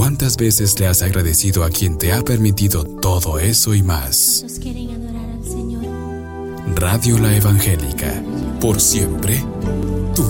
¿Cuántas veces le has agradecido a quien te ha permitido todo eso y más? ¿Cuántos quieren adorar al Señor? Radio La Evangélica, por siempre